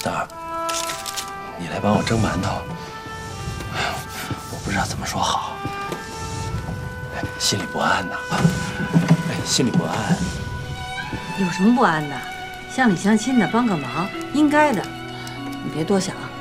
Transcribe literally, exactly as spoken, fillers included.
大儿，你来帮我蒸馒头，哎呀，我不知道怎么说好，哎，心里不安呐，哎，心里不安。 有什么不安的？乡里乡亲的帮个忙，应该的，你别多想。